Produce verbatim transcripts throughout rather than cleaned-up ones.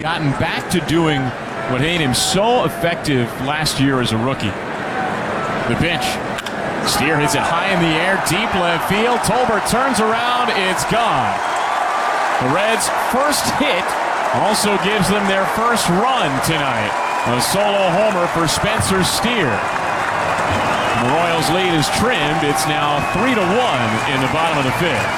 gotten back to doing what made him so effective last year as a rookie. The pitch. Steer hits it high in the air, deep left field. Tolbert turns around, it's gone. The Reds' first hit also gives them their first run tonight. A solo homer for Spencer Steer. The Royals' lead is trimmed. It's now three to one in the bottom of the fifth.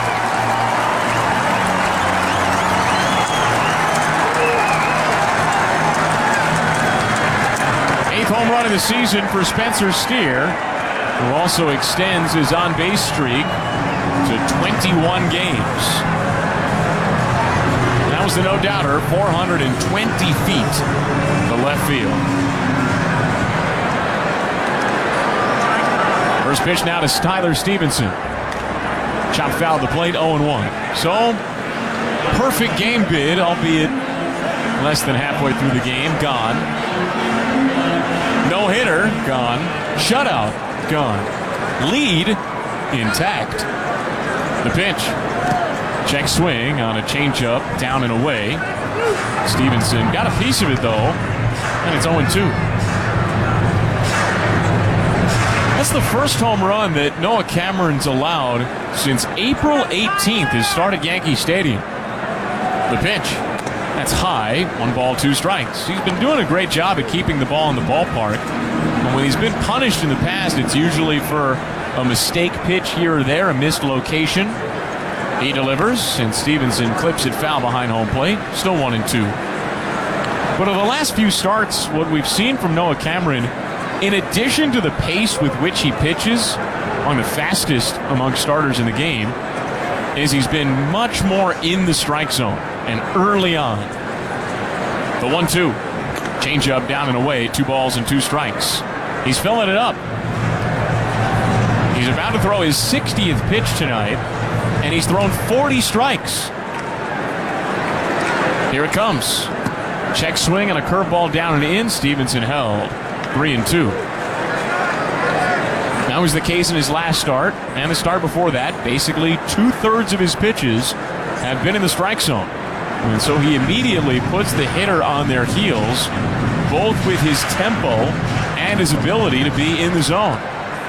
Eighth home run of the season for Spencer Steer, who also extends his on-base streak to twenty-one games. That was the no-doubter, four hundred twenty feet to left field. First pitch now to Tyler Stevenson. Chop foul to the plate, oh and one. So, perfect game bid, albeit less than halfway through the game. Gone. No-hitter, gone. Shutout, gone. Lead, intact. The pitch. Check swing on a changeup, down and away. Stevenson got a piece of it, though, and it's oh and two. That's the first home run that Noah Cameron's allowed since April eighteenth, his start at Yankee Stadium. The pitch. That's high. One ball, two strikes. He's been doing a great job at keeping the ball in the ballpark. But when he's been punished in the past, it's usually for a mistake pitch here or there, a missed location. He delivers, and Stevenson clips it foul behind home plate. Still one and two. But over the last few starts, what we've seen from Noah Cameron, in addition to the pace with which he pitches, among the fastest among starters in the game, is he's been much more in the strike zone and early on. The one two. Changeup down and away, two balls and two strikes. He's filling it up. He's about to throw his sixtieth pitch tonight, and he's thrown forty strikes. Here it comes. Check swing and a curveball down and in. Stevenson held. Three and two. That was the case in his last start, and the start before that. Basically, two-thirds of his pitches have been in the strike zone. And so he immediately puts the hitter on their heels, both with his tempo and his ability to be in the zone.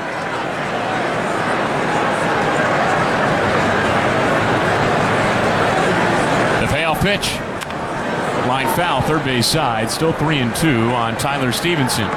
The payoff pitch. Line foul, third base side. Still three and two on Tyler Stevenson.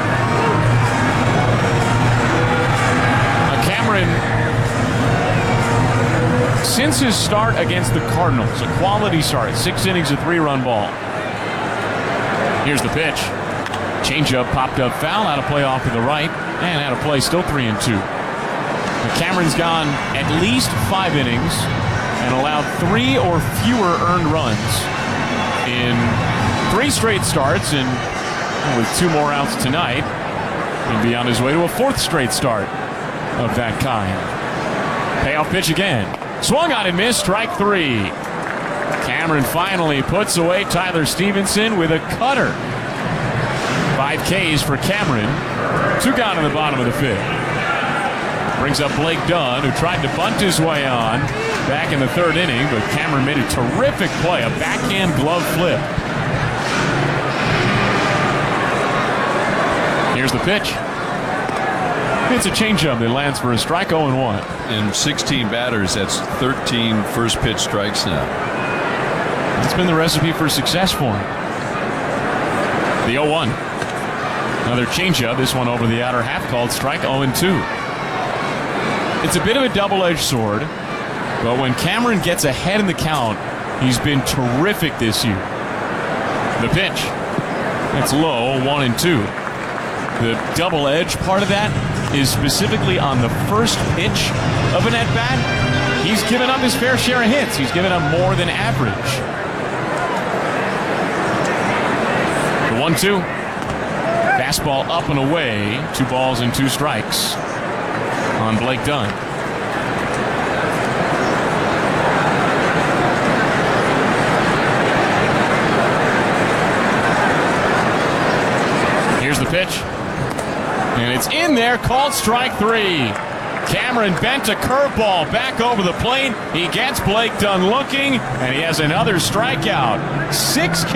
Since his start against the Cardinals, a quality start, six innings, a three-run ball. Here's the pitch. Changeup popped up foul, out of play off to the right, and out of play, still three and two. Cameron's gone at least five innings and allowed three or fewer earned runs in three straight starts, and with two more outs tonight, he'll be on his way to a fourth straight start of that kind. Payoff pitch again. Swung on and missed, strike three. Cameron finally puts away Tyler Stevenson with a cutter. Five Ks for Cameron. Two gone in the bottom of the fifth. Brings up Blake Dunn, who tried to bunt his way on back in the third inning, but Cameron made a terrific play, a backhand glove flip. Here's the pitch. It's a changeup that lands for a strike, oh and one. In sixteen batters, that's thirteen first pitch strikes now. That's been the recipe for success for him. The oh one. Another changeup, this one over the outer half, called strike, oh and two. It's a bit of a double-edged sword, but when Cameron gets ahead in the count, he's been terrific this year. The pitch. That's low, one and two. The double-edge part of that is specifically on the first pitch of an at-bat. He's given up his fair share of hits. He's given up more than average. The one two. Fastball up and away. Two balls and two strikes on Blake Dunn. Here's the pitch. And it's in there, called strike three. Cameron bent a curveball back over the plate. He gets Blake Dunn looking, and he has another strikeout. Six